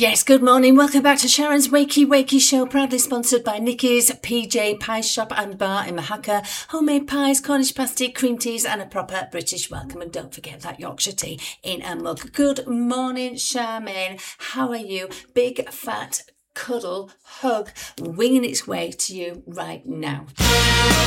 Yes, good morning. Welcome back to Sharon's Wakey Show, proudly sponsored by Nikki's PJ Pie Shop and Bar in Mahaka. Homemade pies, Cornish pasty, cream teas and a proper British welcome. And don't forget that Yorkshire tea in a mug. Good morning, Charmaine. How are you? Big fat cuddle hug winging its way to you right now.